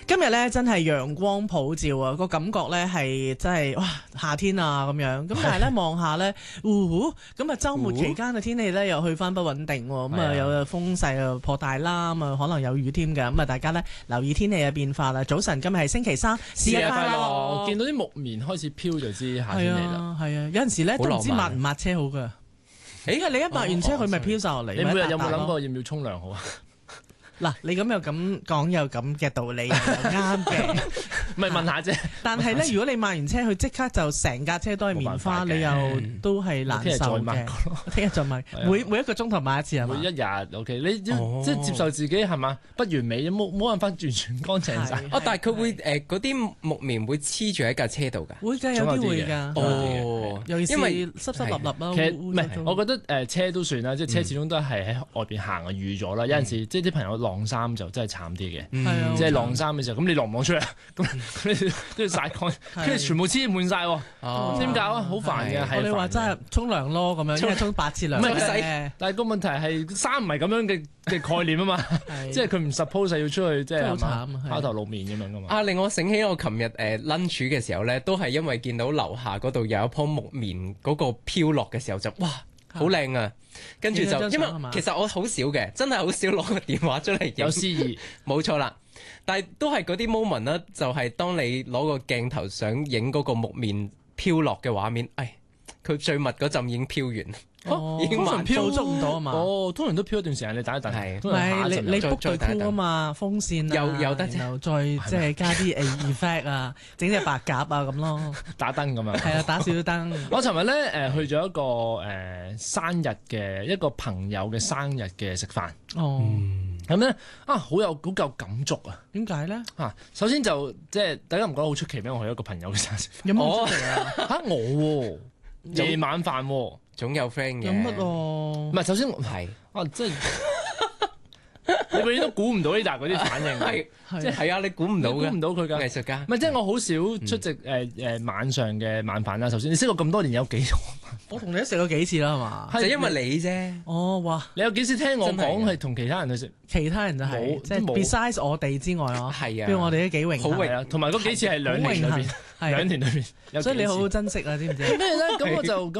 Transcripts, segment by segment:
今日咧真係陽光普照啊，個感覺咧係真係哇夏天啊咁樣。咁但係咧望下咧，咁啊週末期間嘅天氣咧又去翻不穩定喎，咁啊有風勢又頗大啦，咁啊可能有雨添嘅。咁啊大家咧留意天氣嘅變化啦。早晨，今日係星期3， 節日快樂！見到啲木棉開始飄就知夏天嚟啦。 係啊，有陣時咧都唔知抹唔抹車好㗎。因為你一抹完車佢咪飄晒落嚟。 你每日有冇諗過要唔要沖涼好啊？ 嗱，你咁又咁講有咁嘅道理，啱嘅。 咪問下啫。 但係咧，如果你抹完車，佢即刻就成架車都係棉花，你又都係難受嘅。聽日再抹，每一個鐘頭抹一次係嘛？ 每一日 OK， 你即係接受自己係嘛？不完美，冇辦法完全乾淨晒。 但係佢會嗰啲木棉會黐住喺架車度㗎。 會㗎，有啲會㗎。尤其是濕濕立立啦。 其實唔係，我覺得車都算啦，即係車始終都係喺外邊行啊，預咗啦。有陣時即係啲朋友晾衫就真係慘啲嘅，即係晾衫嘅時候，咁你晾唔晾出嚟？咁你都要曬乾，跟住全部黐滿晒喎，點搞啊？好煩嘅。 我哋話真係沖涼咯咁樣，因為沖8次涼。唔係， 但係個問題係衫唔係咁樣嘅概念啊嘛，即係佢唔 suppose 要出去即係拋頭露面咁樣噶嘛。 令我醒起我琴日lunch 嘅時候咧，都係因為見到樓下嗰度有一棵木棉嗰個飄落嘅時候就哇好靚啊！跟住就因為其實我好少嘅，真係好少攞個電話出嚟影。 有詩意， 冇錯啦。但係都係嗰啲 moment 啦，就係當你攞個鏡頭想影嗰個木棉飄落嘅畫面，佢最密嗰陣已經飄完。 已經飄捉唔到啊嘛！ 通常都飄一段時間，你等一等。 係，唔係你 book 對 cool 啊嘛，風扇有得， 然後再即係加啲effect 啊，整隻白鴿啊咁咯， 打燈咁樣。係啊，打少少燈。我尋日咧去咗一個生日嘅一個朋友嘅生日嘅食飯。咁咧好夠感觸啊！ 點解咧？ 首先就即係大家唔覺得好出奇咩？我去一個朋友嘅生日。 有冇出奇啊？ 我夜晚飯喎。 總有 friend 嘅， 有乜喎？ 唔係，首先係即係你永遠都估唔到呢扎嗰啲反應， 即係啊！你估唔到嘅， 估唔到佢㗎藝術家。唔係，即係我好少出席晚上嘅晚飯啦。首先，你識我咁多年有幾多？ 我同你都食過幾次啦，係嘛？ 就因為你啫。 哇！ 你有幾時聽我講係同其他人去食？ 其他人就係即係 besides 我哋之外咯。 係啊， 譬如我哋都幾榮幸。 好榮啊！同埋嗰幾次係2年裏邊，2年裏邊， 所以你好好珍惜啊！知唔知？ 咁咧，咁我就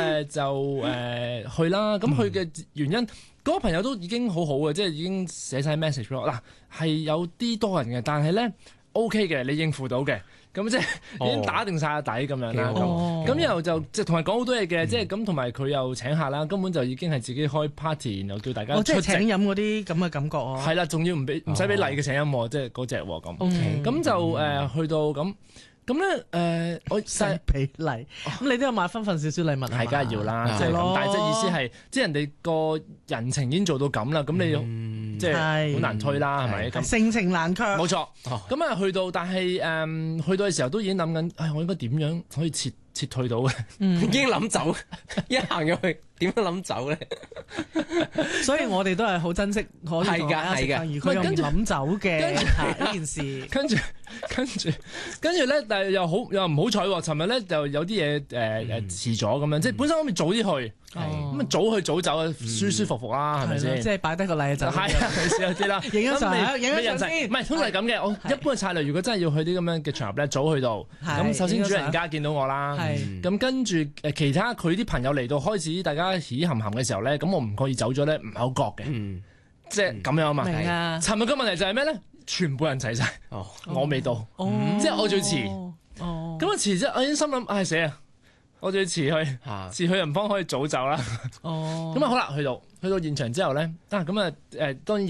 去啦。咁去嘅原因，嗰個朋友都已經好好嘅，即係已經寫晒 message 俾我。嗱，係有啲多人嘅，但係咧 OK 嘅，你應付到嘅。咁即係已經打定晒個底咁樣啦。咁然後就即係同埋講好多嘢嘅，即係咁同埋佢又請客啦，根本就已經係自己開 party，然後叫大家出席。 即係請飲嗰啲咁嘅感覺啊。 係啦，仲要唔使俾禮嘅請飲喎，即係嗰隻喎咁。咁就去到咁咧我使俾禮，咁你都有買分少少禮物係梗係要啦，即係咁。但係即係意思係，即係人哋個人情已經做到咁啦，咁你即係好難推啦，係咪？咁盛情難卻。冇錯。咁去到，但係去到嘅時候都已經諗緊，我應該點樣可以撤退到嘅？ 已經諗走，一行入去點樣諗走咧？ 所以我哋都係好珍惜可以同大家食飯，而佢又唔諗走嘅呢件事。 跟住咧，但係又唔好彩喎。尋日咧就有啲嘢遲咗咁樣，即係本身我咪早啲去，咁啊早去早走啊，舒舒服服啦，係咪先？ 即係擺低個禮就係啊， 試下啲啦， 影咗相，影咗相先。 唔係通常係咁嘅，我一般嘅策略，如果真係要去啲咁樣嘅場合咧，早去到。咁首先主人家見到我啦，咁跟住其他佢啲朋友嚟到開始大家喜含含嘅時候咧，咁我唔覺意走咗咧，唔係好覺嘅，即係咁樣啊嘛。 明啊！ 尋日嘅問題就係咩咧？全部人齊晒，我未到，即係我最遲。咁啊遲啫，我已經心諗，死啊！我最遲去人方可以早走啦。咁好啦，去到現場之後咧，當然。